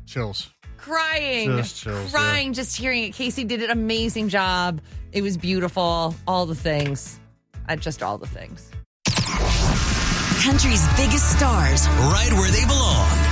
Chills. Crying. Just chills, Crying just hearing it. Casey did an amazing job. It was beautiful. All the things. Just all the things. Country's biggest stars, right where they belong.